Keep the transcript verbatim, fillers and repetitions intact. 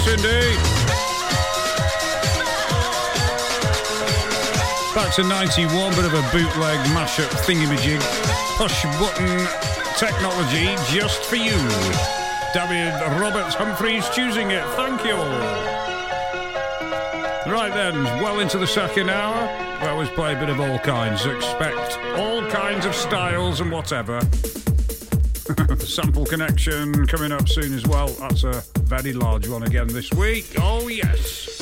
Yes, indeed. Back to ninety-one, bit of a bootleg mashup thingamajig. Push button technology just for you. David Roberts Humphreys choosing it. Thank you. Right then, well into the second hour. We always play a bit of all kinds. Expect all kinds of styles and whatever. Sample Connection coming up soon as well. That's a very large one again this week. Oh, yes.